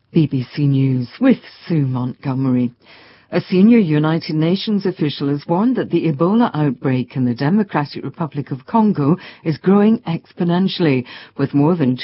BBC News with Sue Montgomery. A senior United Nations official has warned that the Ebola outbreak in the Democratic Republic of Congo is growing exponentially, with more than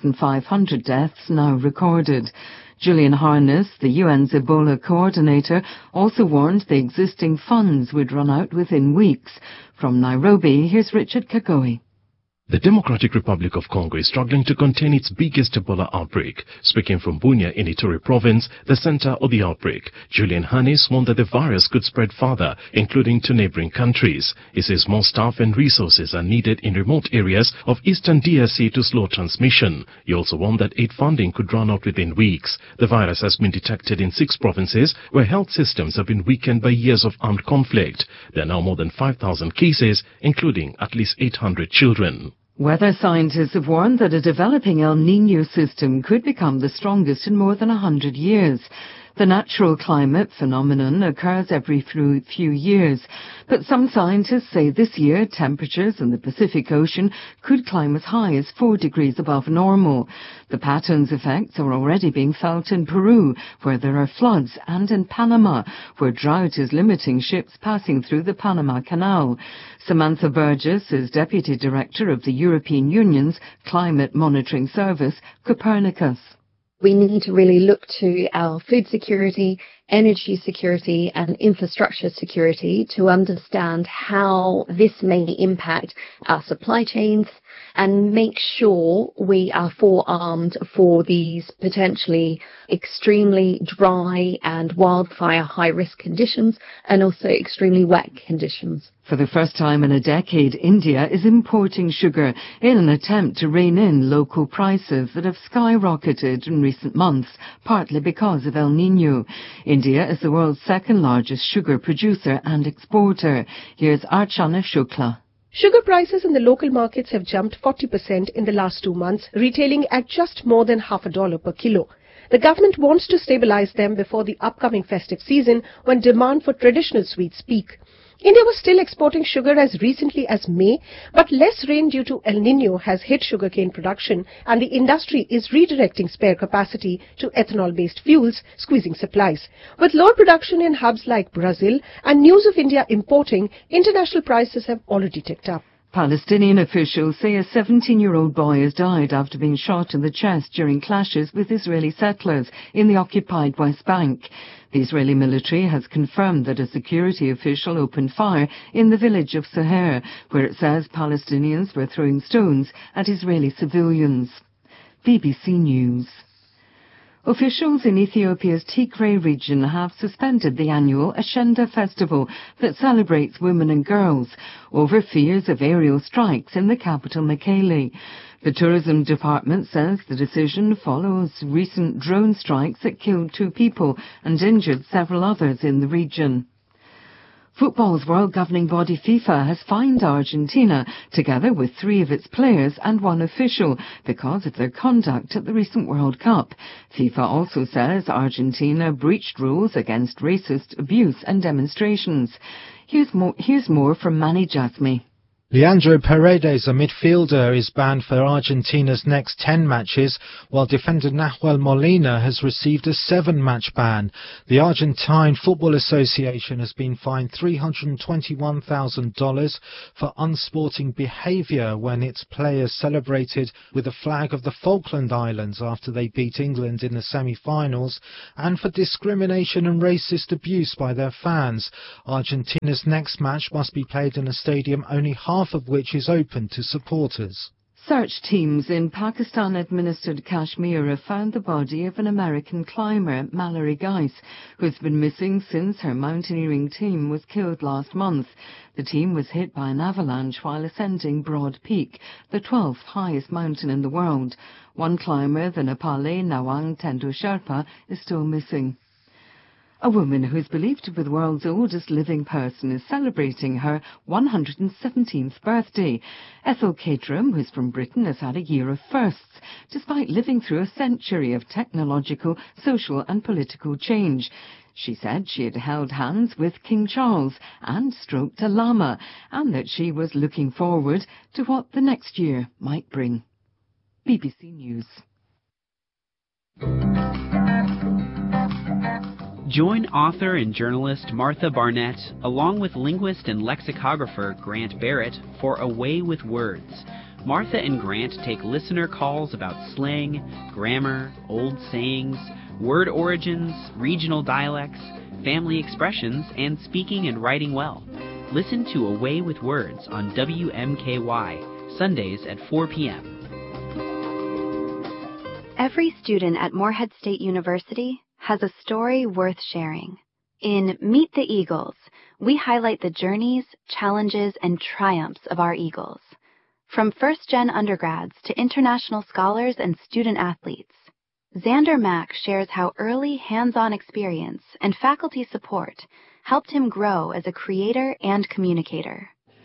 2,500 deaths now recorded. Julian Harness, the UN's Ebola coordinator, also warned the existing funds would run out within weeks. From Nairobi, here's Richard Kagoe. The Democratic Republic of Congo is struggling to contain its biggest Ebola outbreak. Speaking from Bunia in Ituri province, the center of the outbreak, Julian Harness warned that the virus could spread further, including to neighboring countries. He says more staff and resources are needed in remote areas of eastern DRC to slow transmission. He also warned that aid funding could run out within weeks. The virus has been detected in 6 provinces where health systems have been weakened by years of armed conflict. There are now more than 5,000 cases, including at least 800 children. Weather scientists have warned that a developing El Niño system could become the strongest in more than 100 years. The natural climate phenomenon occurs every few years, but some scientists say this year temperatures in the Pacific Ocean could climb as high as 4 degrees above normal. The pattern's effects are already being felt in Peru, where there are floods, and in Panama, where drought is limiting ships passing through the Panama Canal. Samantha Burgess is Deputy Director of the European Union's Climate Monitoring Service, Copernicus. We need to really look to our food security, energy security and infrastructure security to understand how this may impact our supply chains and make sure we are forearmed for these potentially extremely dry and wildfire high-risk conditions and also extremely wet conditions. For the first time in a decade, India is importing sugar in an attempt to rein in local prices that have skyrocketed in recent months, partly because of El Niño. India is the world's second largest sugar producer and exporter. Here's Archana Shukla. Sugar prices in the local markets have jumped 40% in the last 2 months, retailing at just more than $0.50 per kilo. The government wants to stabilize them before the upcoming festive season when demand for traditional sweets peak. India was still exporting sugar as recently as May, but less rain due to El Niño has hit sugarcane production and the industry is redirecting spare capacity to ethanol-based fuels, squeezing supplies. With lower production in hubs like Brazil and news of India importing, international prices have already ticked up. Palestinian officials say a 17-year-old boy has died after being shot in the chest during clashes with Israeli settlers in the occupied West Bank. The Israeli military has confirmed that a security official opened fire in the village of Saher, where it says Palestinians were throwing stones at Israeli civilians. BBC News. Officials in Ethiopia's Tigray region have suspended the annual Ashenda festival that celebrates women and girls over fears of aerial strikes in the capital Mekelle. The tourism department says the decision follows recent drone strikes that killed 2 people and injured several others in the region. Football's world governing body FIFA has fined Argentina, together with 3 of its players and 1 official, because of their conduct at the recent World Cup. FIFA also says Argentina breached rules against racist abuse and demonstrations. Here's more from Manny Jasmi. Leandro Paredes, a midfielder, is banned for Argentina's next 10 matches, while defender Nahuel Molina has received a 7-match ban. The Argentine Football Association has been fined $321,000 for unsporting behaviour when its players celebrated with the flag of the Falkland Islands after they beat England in the semi-finals, and for discrimination and racist abuse by their fans. Argentina's next match must be played in a stadium only half of which is open to supporters. Search teams in Pakistan-administered Kashmir have found the body of an American climber, Mallory Geis, who's been missing since her mountaineering team was killed last month. The team was hit by an avalanche while ascending Broad Peak, the 12th highest mountain in the world. One climber, the Nepali Nawang Tendo Sherpa, is still missing. A woman who is believed to be the world's oldest living person is celebrating her 117th birthday. Ethel Caterham, who's from Britain, has had a year of firsts, despite living through a century of technological, social and political change. She said she had held hands with King Charles and stroked a llama, and that she was looking forward to what the next year might bring. BBC News. Join author and journalist Martha Barnett, along with linguist and lexicographer Grant Barrett, for A Way with Words. Martha and Grant take listener calls about slang, grammar, old sayings, word origins, regional dialects, family expressions, and speaking and writing well. Listen to A Way with Words on WMKY, Sundays at 4 p.m. Every student at Morehead State University has a story worth sharing. In Meet the Eagles, we highlight the journeys, challenges, and triumphs of our Eagles. From first-gen undergrads to international scholars and student athletes, Xander Mack shares how early hands-on experience and faculty support helped him grow as a creator and communicator.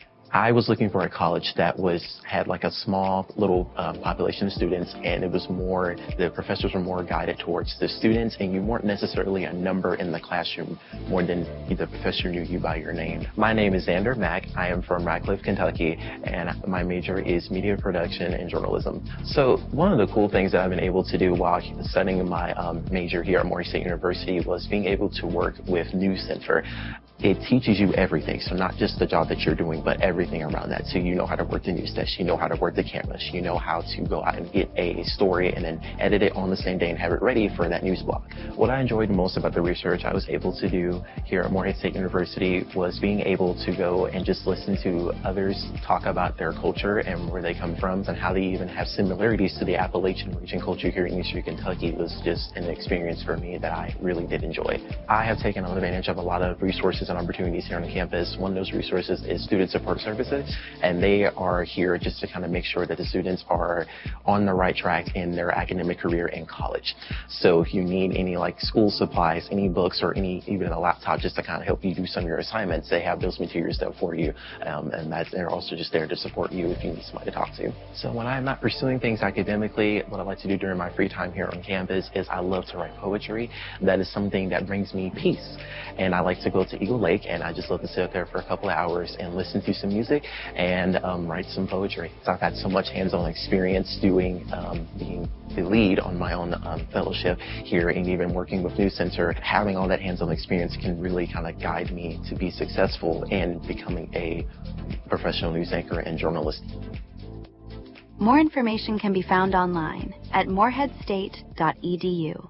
I was looking for a college that had like a small little population of students, and it was more, the professors were more guided towards the students, and you weren't necessarily a number in the classroom more than the professor knew you by your name. My name is Xander Mack. I am from Radcliffe, Kentucky, and my major is media production and journalism. So one of the cool things that I've been able to do while studying my major here at Morehead State University was being able to work with News Center. It teaches you everything, so not just the job that you're doing, but everything around that. So you know how to work the news desk, you know how to work the cameras, you know how to go out and get a story and then edit it on the same day and have it ready for that news blog. What I enjoyed most about the research I was able to do here at Morehead State University was being able to go and just listen to others talk about their culture and where they come from and how they even have similarities to the Appalachian region culture here in Eastern Kentucky. Was just an experience for me that I really did enjoy. I have taken advantage of a lot of resources and opportunities here on campus. One of those resources is Student Support Services, and they are here just to kind of make sure that the students are on the right track in their academic career in college. So if you need any like school supplies, any books, or even a laptop just to kind of help you do some of your assignments, they have those materials there for you, and they're also just there to support you if you need somebody to talk to. So when I'm not pursuing things academically, what I like to do during my free time here on campus is I love to write poetry. That is something that brings me peace, and I like to go to Eagle Lake, and I just love to sit there for a couple of hours and listen to some music and write some poetry. So I've had so much hands-on experience doing being the lead on my own fellowship here, and even working with News Center. Having all that hands-on experience can really kind of guide me to be successful in becoming a professional news anchor and journalist. More information can be found online at moreheadstate.edu.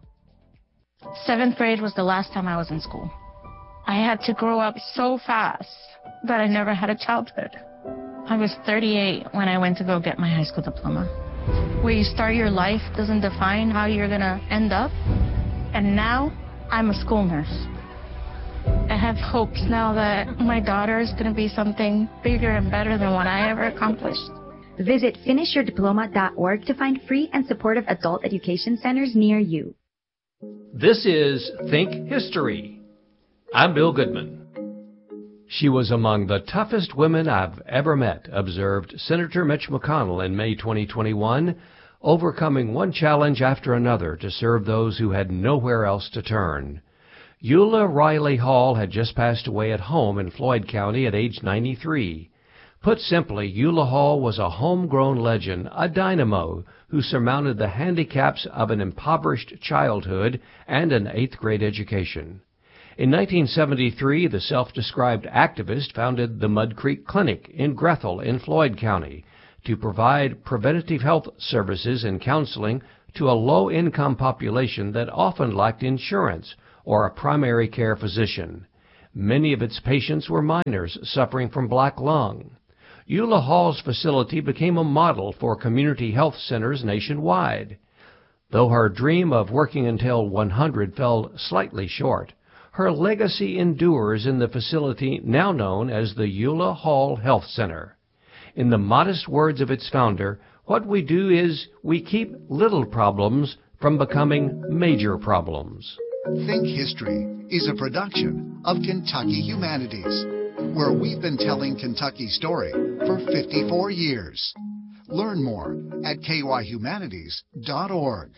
7th grade was the last time I was in school. I had to grow up so fast that I never had a childhood. I was 38 when I went to go get my high school diploma. Where you start your life doesn't define how you're going to end up. And now I'm a school nurse. I have hopes now that my daughter is going to be something bigger and better than what I ever accomplished. Visit finishyourdiploma.org to find free and supportive adult education centers near you. This is Think History. I'm Bill Goodman. She was among the toughest women I've ever met, observed Senator Mitch McConnell in May 2021, overcoming one challenge after another to serve those who had nowhere else to turn. Eula Riley Hall had just passed away at home in Floyd County at age 93. Put simply, Eula Hall was a homegrown legend, a dynamo who surmounted the handicaps of an impoverished childhood and an 8th grade education. In 1973, the self-described activist founded the Mud Creek Clinic in Grethel in Floyd County to provide preventative health services and counseling to a low-income population that often lacked insurance or a primary care physician. Many of its patients were minors suffering from black lung. Eula Hall's facility became a model for community health centers nationwide. Though her dream of working until 100 fell slightly short, her legacy endures in the facility now known as the Eula Hall Health Center. In the modest words of its founder, what we do is we keep little problems from becoming major problems. Think History is a production of Kentucky Humanities, where we've been telling Kentucky's story for 54 years. Learn more at kyhumanities.org.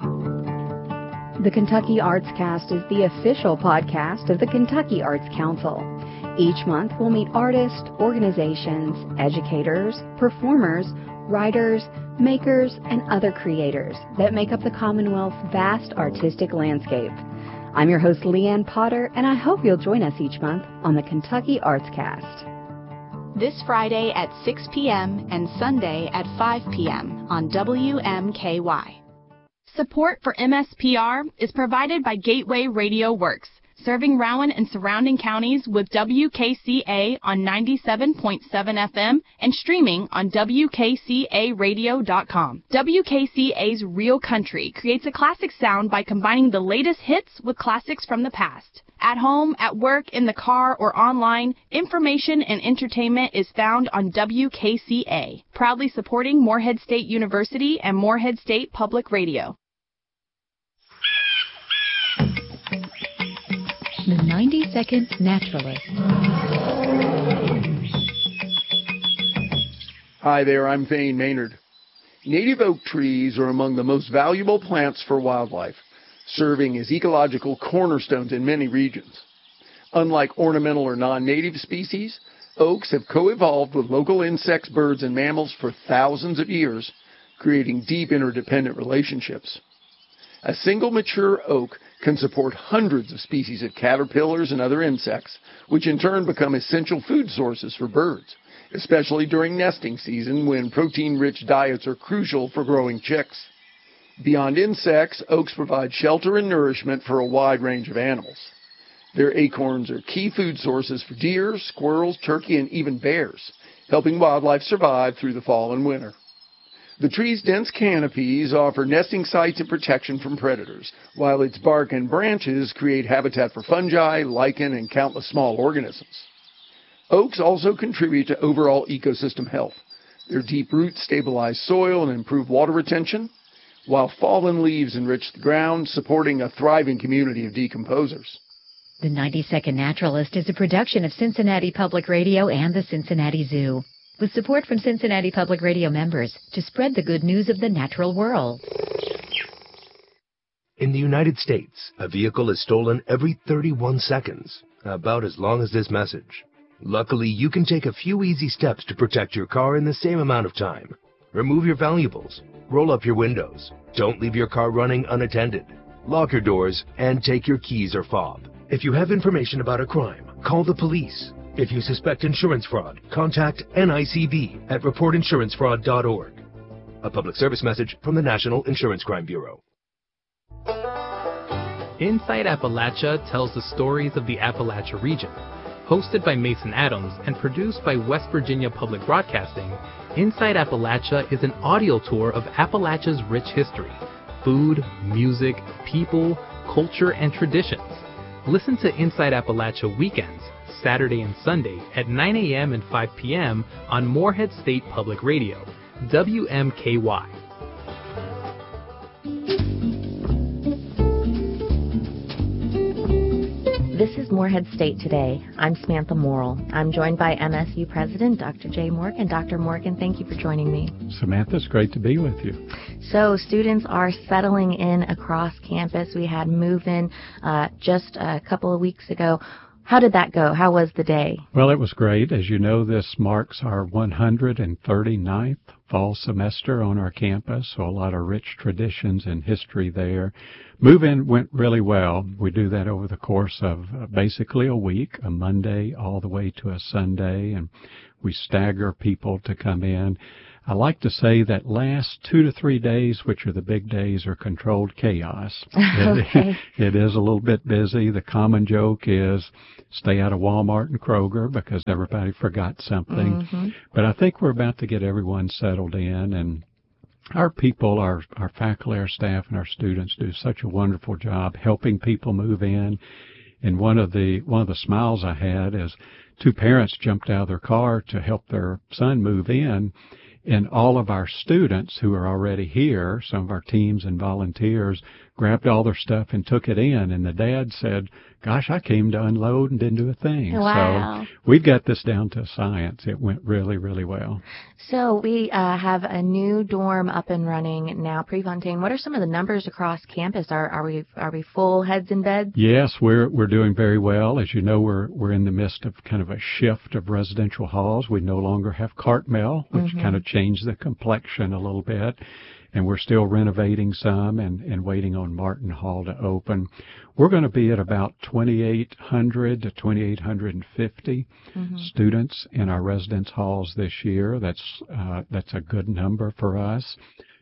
The Kentucky Arts Cast is the official podcast of the Kentucky Arts Council. Each month we'll meet artists, organizations, educators, performers, writers, makers, and other creators that make up the Commonwealth's vast artistic landscape. I'm your host, Leanne Potter, and I hope you'll join us each month on the Kentucky Arts Cast. This Friday at 6 p.m. and Sunday at 5 p.m. on WMKY. Support for MSPR is provided by Gateway Radio Works, serving Rowan and surrounding counties with WKCA on 97.7 FM and streaming on WKCAradio.com. WKCA's Real Country creates a classic sound by combining the latest hits with classics from the past. At home, at work, in the car, or online, information and entertainment is found on WKCA, proudly supporting Morehead State University and Morehead State Public Radio. The 90-Second Naturalist. Hi there, I'm Thane Maynard. Native oak trees are among the most valuable plants for wildlife, serving as ecological cornerstones in many regions. Unlike ornamental or non-native species, oaks have co-evolved with local insects, birds, and mammals for thousands of years, creating deep interdependent relationships. A single mature oak can support hundreds of species of caterpillars and other insects, which in turn become essential food sources for birds, especially during nesting season when protein-rich diets are crucial for growing chicks. Beyond insects, oaks provide shelter and nourishment for a wide range of animals. Their acorns are key food sources for deer, squirrels, turkey, and even bears, helping wildlife survive through the fall and winter. The tree's dense canopies offer nesting sites and protection from predators, while its bark and branches create habitat for fungi, lichen, and countless small organisms. Oaks also contribute to overall ecosystem health. Their deep roots stabilize soil and improve water retention, while fallen leaves enrich the ground, supporting a thriving community of decomposers. The 90-Second Naturalist is a production of Cincinnati Public Radio and the Cincinnati Zoo, with support from Cincinnati Public Radio members to spread the good news of the natural world. In the United States, a vehicle is stolen every 31 seconds, about as long as this message. Luckily, you can take a few easy steps to protect your car in the same amount of time. Remove your valuables, roll up your windows, don't leave your car running unattended, lock your doors, and take your keys or fob. If you have information about a crime, call the police. If you suspect insurance fraud, contact NICB at reportinsurancefraud.org. A public service message from the National Insurance Crime Bureau. Inside Appalachia tells the stories of the Appalachia region. Hosted by Mason Adams and produced by West Virginia Public Broadcasting, Inside Appalachia is an audio tour of Appalachia's rich history, food, music, people, culture, and traditions. Listen to Inside Appalachia weekends, Saturday and Sunday at 9 a.m. and 5 p.m. on Morehead State Public Radio, WMKY. This is Morehead State Today. I'm Samantha Morrill. I'm joined by MSU President Dr. Jay Morgan. Dr. Morgan, thank you for joining me. Samantha, it's great to be with you. So students are settling in across campus. We had move-in just a couple of weeks ago. How did that go? How was the day? Well, it was great. As you know, this marks our 139th fall semester on our campus, so a lot of rich traditions and history there. Move-in went really well. We do that over the course of basically a week, a Monday all the way to a Sunday, and we stagger people to come in. I like to say that last 2 to 3 days, which are the big days, are controlled chaos. Okay. It is a little bit busy. The common joke is stay out of Walmart and Kroger because everybody forgot something. Mm-hmm. But I think we're about to get everyone settled in, and our people, our faculty, our staff, and our students do such a wonderful job helping people move in. And one of the smiles I had is 2 parents jumped out of their car to help their son move in. And all of our students who are already here, some of our teams and volunteers, grabbed all their stuff and took it in. And the dad said, gosh, I came to unload and didn't do a thing. Wow. So we've got this down to science. It went really, really well. So we have a new dorm up and running now, Prefontaine. What are some of the numbers across campus? Are we full heads in beds? Yes, we're doing very well. As you know, we're in the midst of kind of a shift of residential halls. We no longer have Cartmel, which kind of changed the complexion a little bit. and we're still renovating some and waiting on Martin Hall to open. We're going to be at about 2,800 to 2,850 students in our residence halls this year. That's a good number for us.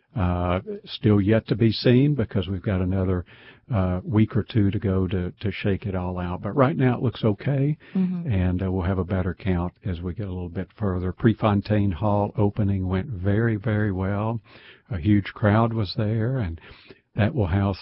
Still yet to be seen because we've got another week or two to go to shake it all out. But right now it looks okay, and we'll have a better count as we get a little bit further. Prefontaine Hall opening went very, very well. A huge crowd was there, and that will house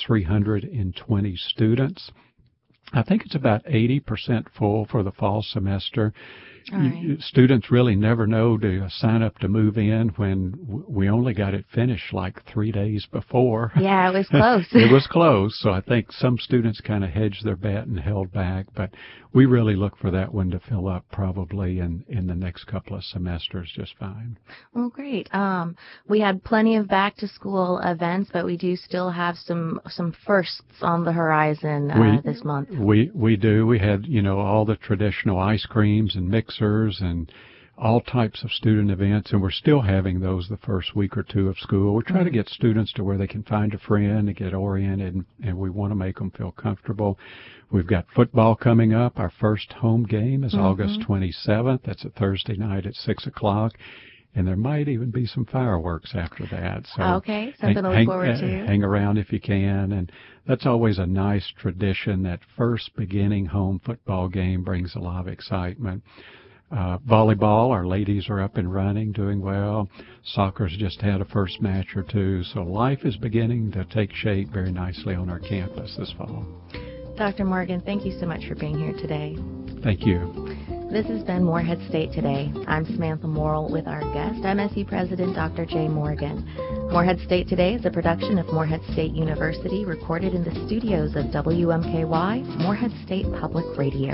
320 students. I think it's about 80% full for the fall semester. Right. Students really never know to sign up to move in when we only got it finished like 3 days before. Yeah, it was close. It was close, so I think some students kind of hedged their bet and held back, but we really look for that one to fill up probably in the next couple of semesters just fine. Well, great. We had plenty of back-to-school events, but we do still have some firsts on the horizon this month. We do. We had, all the traditional ice creams and mixers and all types of student events, and we're still having those the first week or two of school. We're trying to get students to where they can find a friend and get oriented, and we want to make them feel comfortable. We've got football coming up. Our first home game is August 27th. That's a Thursday night at 6 o'clock. And there might even be some fireworks after that. So okay, something to look forward to. Hang around if you can. And that's always a nice tradition. That first beginning home football game brings a lot of excitement. Volleyball, our ladies are up and running, doing well. Soccer's just had a first match or two. So life is beginning to take shape very nicely on our campus this fall. Dr. Morgan, thank you so much for being here today. Thank you. This has been Morehead State Today. I'm Samantha Morrill with our guest, MSU President Dr. Jay Morgan. Morehead State Today is a production of Morehead State University, recorded in the studios of WMKY, Morehead State Public Radio.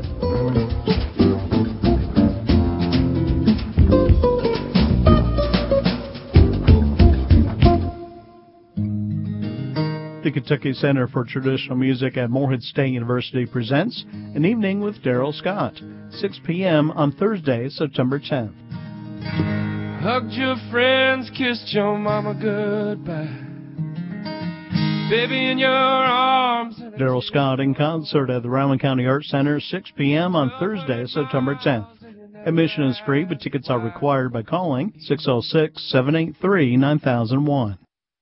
The Kentucky Center for Traditional Music at Morehead State University presents An Evening with Daryl Scott, 6 p.m. on Thursday, September 10th. Hugged your friends, kissed your mama goodbye. Baby in your arms. Daryl Scott in concert at the Rowan County Arts Center, 6 p.m. on Thursday, September 10th. Admission is free, but tickets are required by calling 606-783-9001.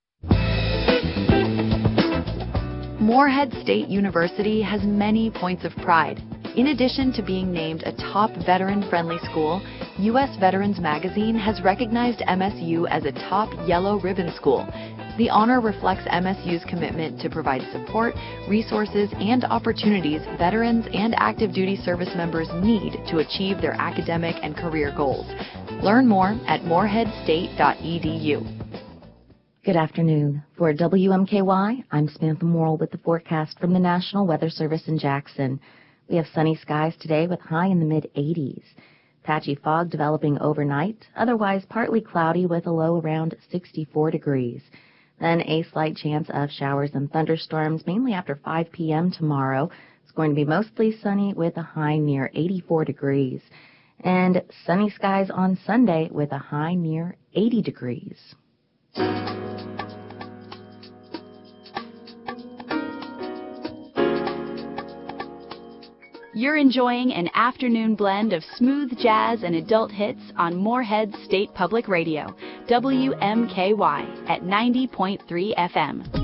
Morehead State University has many points of pride. In addition to being named a top veteran-friendly school, U.S. Veterans Magazine has recognized MSU as a top yellow ribbon school. The honor reflects MSU's commitment to provide support, resources, and opportunities veterans and active duty service members need to achieve their academic and career goals. Learn more at moreheadstate.edu. Good afternoon. For WMKY, I'm Samantha Morrill with the forecast from the National Weather Service in Jackson. We have sunny skies today with high in the mid-80s. Patchy fog developing overnight, otherwise partly cloudy with a low around 64 degrees. Then a slight chance of showers and thunderstorms, mainly after 5 p.m. tomorrow. It's going to be mostly sunny with a high near 84 degrees. And sunny skies on Sunday with a high near 80 degrees. You're enjoying an afternoon blend of smooth jazz and adult hits on Morehead State Public Radio, WMKY, at 90.3 FM.